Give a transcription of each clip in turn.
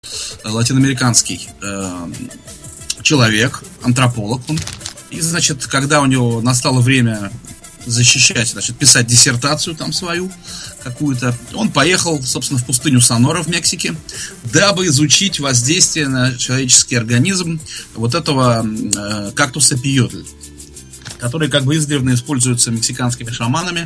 латиноамериканский человек, антрополог он. И, значит, когда у него настало время защищать, значит, писать диссертацию там свою какую-то, он поехал, собственно, в пустыню Сонора в Мексике, дабы изучить воздействие на человеческий организм вот этого кактуса пиотль, который как бы издревле используется мексиканскими шаманами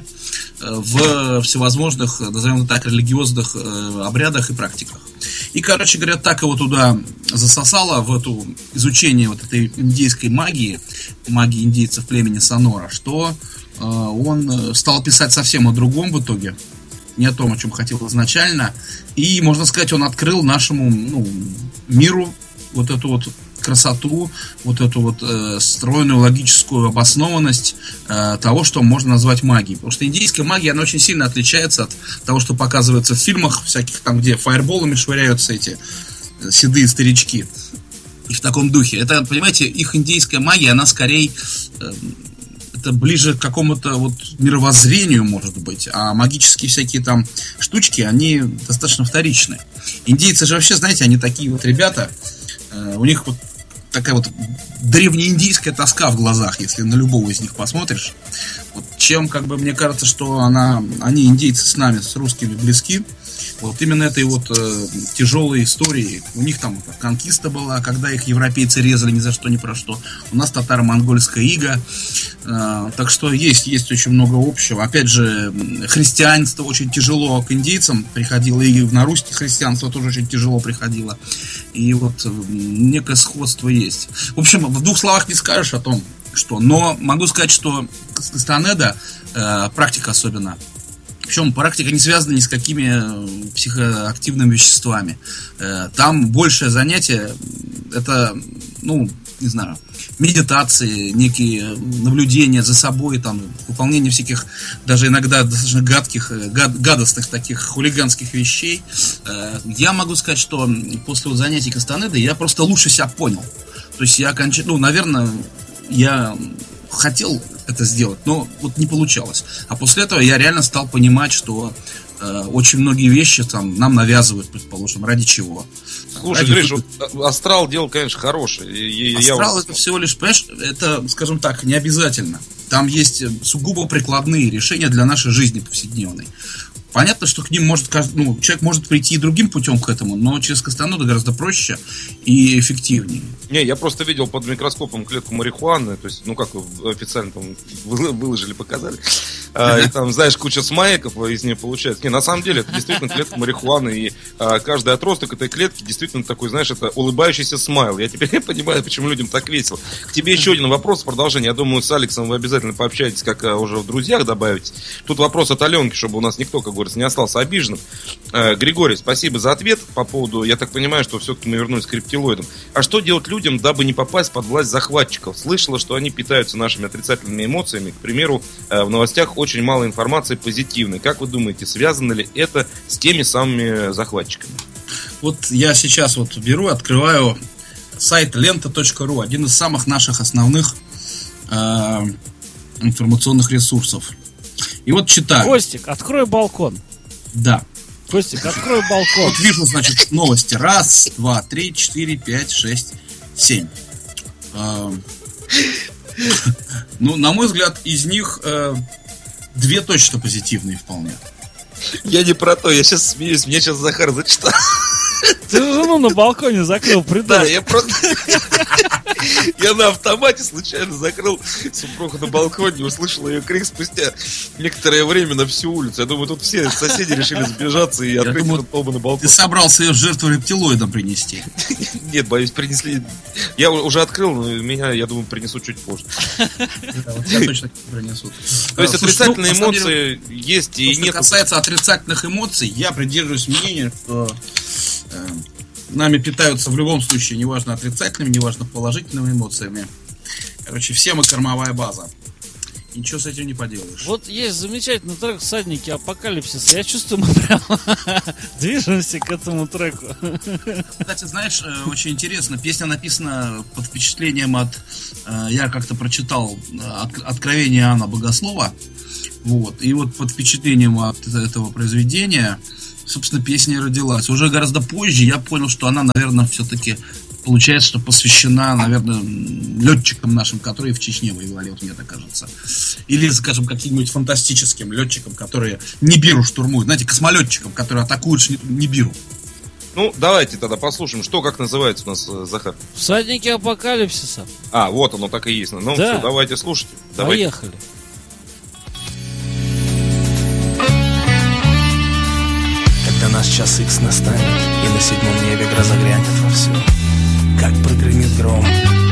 в всевозможных, назовем это так, религиозных обрядах и практиках. И, короче говоря, так его туда засосало в это изучение вот этой индейской магии индейцев племени Сонора, что он стал писать совсем о другом в итоге, не о том, о чем хотел изначально. И, можно сказать, он открыл нашему миру вот эту вот красоту, вот эту вот стройную логическую обоснованность того, что можно назвать магией. Потому что индийская магия, она очень сильно отличается от того, что показывается в фильмах всяких, там, где фаерболами швыряются эти седые старички. И в таком духе. Это, понимаете, их индийская магия, она скорее это ближе к какому-то вот мировоззрению, может быть. А магические всякие там штучки, они достаточно вторичные. Индейцы же вообще, знаете, они такие вот ребята, у них вот такая вот древнеиндийская тоска в глазах, если на любого из них посмотришь. Вот чем, как бы, мне кажется, что они, индейцы, с нами, с русскими близки. Вот именно этой вот тяжелой истории. У них там конкиста была, когда их европейцы резали ни за что, ни про что. У нас татаро-монгольская ига. Так что есть очень много общего. Опять же, христианство очень тяжело к индейцам приходило, и на Русь христианство тоже очень тяжело приходило. И вот некое сходство есть. В общем, в двух словах не скажешь о том, что. Но могу сказать, что Кастанеда, практика особенно, причем практика не связана ни с какими психоактивными веществами. Там большее занятие это, не знаю, медитации, некие наблюдения за собой, там, выполнение всяких, даже иногда достаточно гадостных таких хулиганских вещей. Я могу сказать, что после вот занятий Кастанеды я просто лучше себя понял. То есть я наверное, я хотел это сделать, но вот не получалось. А после этого я реально стал понимать, что очень многие вещи там нам навязывают, предположим, ради чего. Слушай, Гриш, астрал дело, конечно, хорошее. Астрал это всего лишь, понимаешь, это, скажем так, не обязательно. Там есть сугубо прикладные решения для нашей жизни повседневной. Понятно, что к ним человек может прийти и другим путем к этому, но через Кастанеду гораздо проще и эффективнее. Не, я просто видел под микроскопом клетку марихуаны, то есть, как официально там выложили, показали. И там, знаешь, куча смаеков из нее получается. Не, на самом деле, это действительно клетка марихуаны, и каждый отросток этой клетки действительно такой, знаешь, это улыбающийся смайл. Я теперь понимаю, почему людям так весело. К тебе еще один вопрос в продолжение. Я думаю, с Алексом вы обязательно пообщаетесь, как уже в друзьях добавитесь. Тут вопрос от Аленки, чтобы у нас никто, как говорится, не остался обиженным. Григорий, спасибо за ответ по поводу, я так понимаю, что все-таки мы вернулись к рептилоидам. А что делать людям, дабы не попасть под власть захватчиков? Слышала, что они питаются нашими отрицательными эмоциями. К примеру, в новостях очень мало информации позитивной. Как вы думаете, связано ли это с теми самыми захватчиками? Вот я сейчас вот беру, открываю сайт лента.ру, один из самых наших основных информационных ресурсов. И вот читаю. Костик, открой балкон. Да. Костик, открой балкон. Вот вижу, значит, новости. 1, 2, 3, 4, 5, 6, 7. На мой взгляд, из них 2 точно позитивные вполне. Я не про то, я сейчас смеюсь, мне сейчас Захар зачитал. Ты жену на балконе закрыл, придурок. Да, я просто... Я на автомате случайно закрыл супругу на балконе, услышал ее крик спустя некоторое время на всю улицу. Я думаю, тут все соседи решили сбежаться и открыть этот полный балкон. Ты собрался ее в жертву рептилоидам принести? Нет, боюсь, принесли. Я уже открыл, но меня, я думаю, принесут чуть позже. Тебя точно принесут. То есть отрицательные эмоции есть и нет. Что касается отрицательных эмоций, я придерживаюсь мнения, что нами питаются в любом случае, неважно отрицательными, неважно положительными эмоциями. Короче, все мы кормовая база. Ничего с этим не поделаешь. Вот есть замечательный трек «Всадники апокалипсиса». Я чувствую, мы прям движемся к этому треку. Кстати, знаешь, очень интересно. Песня написана под впечатлением от... Я как-то прочитал «Откровение Иоанна Богослова». Вот. И вот под впечатлением от этого произведения собственно, песня и родилась. Уже гораздо позже я понял, что она, наверное, все-таки получается, что посвящена, наверное, летчикам нашим, которые в Чечне воевали, вот мне так кажется. Или, скажем, каким-нибудь фантастическим летчикам, которые Нибиру штурмуют. Знаете, космолетчикам, которые атакуют Нибиру. Ну, давайте тогда послушаем, что, как называется у нас, Захар? Всадники апокалипсиса. А, вот оно так и есть. Ну, Да. все, давайте слушайте. Давайте. Поехали. Когда наш час икс настанет, и на седьмом небе гроза грянет вовсю, как прогремит гром,